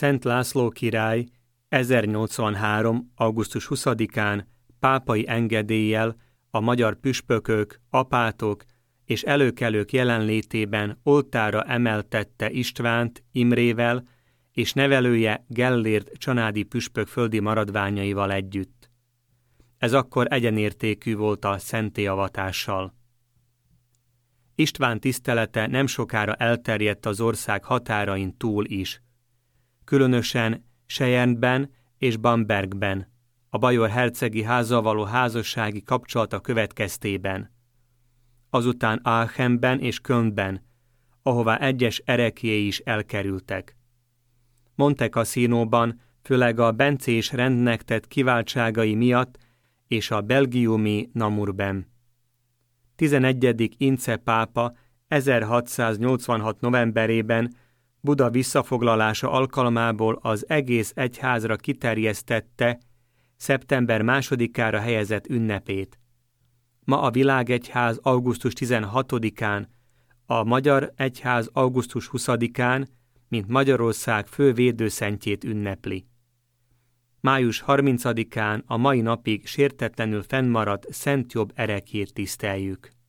Szent László király 1083. augusztus 20-án pápai engedéllyel a magyar püspökök, apátok és előkelők jelenlétében oltárra emeltette Istvánt Imrével és nevelője Gellért csanádi püspök földi maradványaival együtt. Ez akkor egyenértékű volt a szentélyavatással. István tisztelete nem sokára elterjedt az ország határain túl is. Különösen Seyernben és Bambergben, a bajor hercegi házzal való házassági kapcsolata következtében. Azután Aachenben és Kölnben, ahová egyes ereklyéi is elkerültek. Monte Cassinóban, főleg a bencés rendnek tett kiváltságai miatt és a belgiumi Namurben. 11. Ince pápa 1686. novemberében Buda visszafoglalása alkalmából az egész egyházra kiterjesztette szeptember 2-ára helyezett ünnepét. Ma a világegyház augusztus 16-án, a magyar egyház augusztus 20-án, mint Magyarország fő védőszentjét ünnepli. Május 30-án a mai napig sértetlenül fennmaradt Szent Jobb ereklyét tiszteljük.